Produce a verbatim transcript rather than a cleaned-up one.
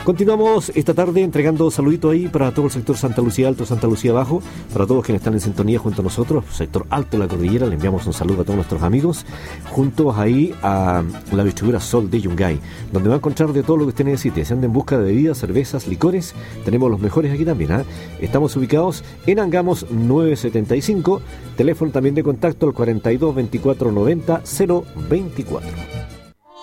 Continuamos esta tarde entregando saluditos ahí para todo el sector Santa Lucía Alto, Santa Lucía Bajo, para todos quienes están en sintonía junto a nosotros, sector alto de la cordillera. Le enviamos un saludo a todos nuestros amigos, juntos ahí a la distribuidora Sol de Yungay, donde va a encontrar de todo lo que usted necesite. Si anda en busca de bebidas, cervezas, licores, tenemos los mejores aquí también, ¿eh? Estamos ubicados en Angamos nueve setenta y cinco, teléfono también de contacto al cuarenta y dos veinticuatro noventa cero veinticuatro.